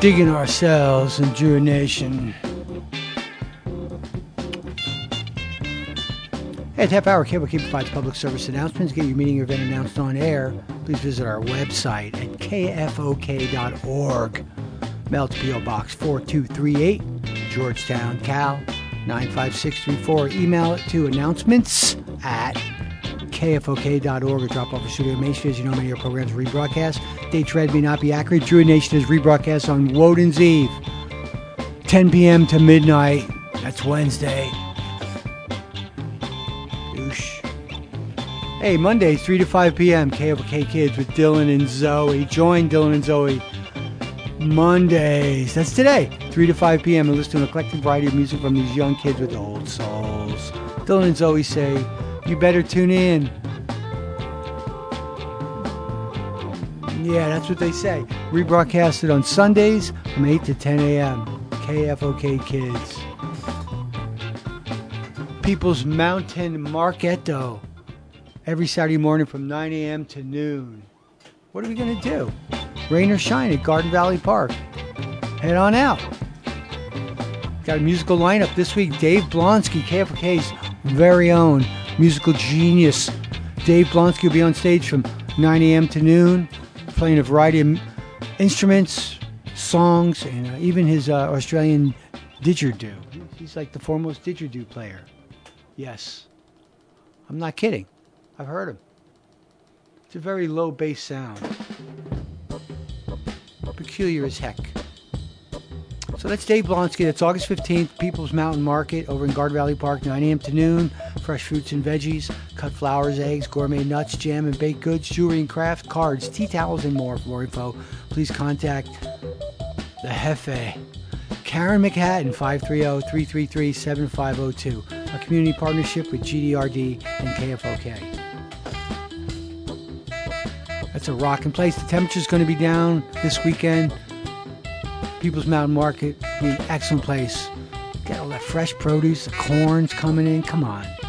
Digging ourselves in Drew Nation. At half hour, KFOK provides public service announcements. Get your meeting or event announced on air. Please visit our website at kfok.org. Mail to P.O. Box 4238, Georgetown, Cal 95634. Email it to announcements at kfok.org or drop off a studio Main. As you know, many of our programs are rebroadcast. Dates read may not be accurate. Drew Nation is rebroadcast on Woden's Eve, 10 p.m. to midnight. That's Wednesday. Hey, Mondays, 3 to 5 p.m., KFOK Kids with Dylan and Zoe. Join Dylan and Zoe Mondays. That's today, 3 to 5 p.m. and listen to an eclectic variety of music from these young kids with old souls. Dylan and Zoe say, you better tune in. Yeah, that's what they say. Rebroadcasted on Sundays from 8 to 10 a.m. KFOK Kids. People's Mountain Marketo. Every Saturday morning from 9 a.m. to noon. What are we going to do? Rain or shine at Garden Valley Park. Head on out. Got a musical lineup this week. Dave Blonsky, KFOK's very own musical genius. Dave Blonsky will be on stage from 9 a.m. to noon, playing a variety of instruments, songs, and even his Australian didgeridoo. He's like the foremost didgeridoo player. Yes. I'm not kidding. I've heard him. It's a very low bass sound. Peculiar as heck. So that's Dave Blonsky. That's August 15th, People's Mountain Market over in Garden Valley Park, 9 a.m. to noon. Fresh fruits and veggies, cut flowers, eggs, gourmet nuts, jam and baked goods, jewelry and craft, cards, tea towels, and more. For more info, please contact the Jefe. Karen McHatton, 530-333-7502. A community partnership with GDRD and KFOK. That's a rockin' place. The temperature's going to be down this weekend. People's Mountain Market, an excellent place. Got all that fresh produce, the corn's coming in. Come on.